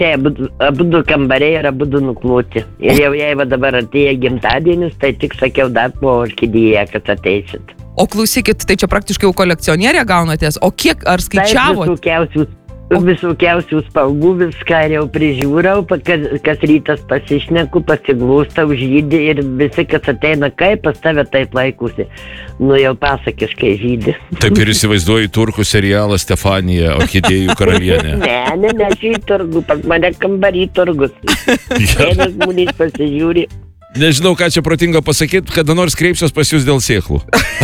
Tai abudu kambariai yra abudu nukloti. Ir jau jei va dabar atėjo gimtadienis, tai tik sakiau dar po orkidėje, kad ateisit. O klausykit, tai čia praktiškai jau kolekcionierė gaunatės, o kiek, ar skaičiavot? Visokiausių spalvų, viską jau prižiūrau, kas rytas pasišneku, pasiglūstau, žydį ir visi, kas ateina, kaip pas tave taip laikusi. Nu jau pasakiškai žydį. Taip ir įsivaizduoju turkų serialą Stefanija, orchidėjų karalienė. Ne, šį turgų, pas mane kambarį turgus. Vienas žmonės pasižiūri. Nežinau, ką čia protinga pasakyti, kada nors kreipsiuos pas jūs dėl sėklų.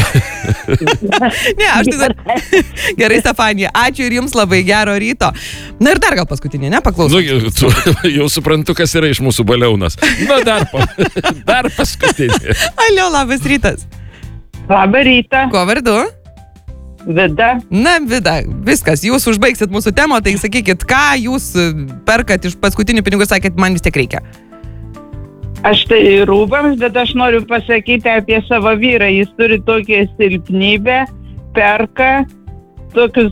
Ne, aš tai dar... Gerai, Stefanija, ačiū ir jums labai, gero ryto. Na ir dar gal paskutinį, ne, paklausom. Nu, jau suprantu, kas yra iš mūsų baliaunas. Na, dar paskutinį. Alio, labas rytas. Labą rytą. Ko vardu? Vida. Na, Vida, viskas, jūs užbaigsit mūsų temą, tai sakykit, ką jūs perkat iš paskutinių pinigų, sakėt, man vis tiek reikia. Aš tai rūbams, bet aš noriu pasakyti apie savo vyrą. Jis turi tokią silpnybę, perka tokius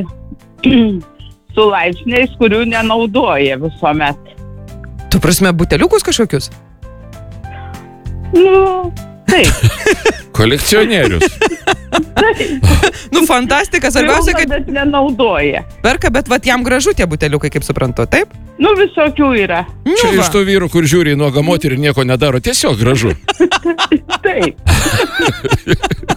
su laipsniais, kurių nenaudoja visuomet. Tu prasme, buteliukus kažkokius? Nu, taip. Kolekcionierius. Nu, fantastika, svarbiausia, kad nenaudoja. perka, bet vat jam gražu tie buteliukai, kaip suprantu, taip? Nu, visokių yra. Čia iš tų vyrų, kur žiūri į nuogą moterį ir nieko nedaro, tiesiog gražu. Taip.